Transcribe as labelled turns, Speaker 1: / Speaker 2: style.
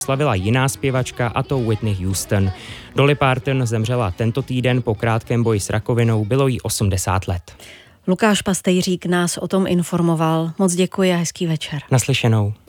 Speaker 1: slavila jiná zpěvačka, a to Whitney Houston. Dolly Parton zemřela tento týden po krátkém boji s rakovinou, bylo jí 80 let.
Speaker 2: Lukáš Pastejřík nás o tom informoval. Moc děkuji a hezký večer.
Speaker 1: Naslyšenou.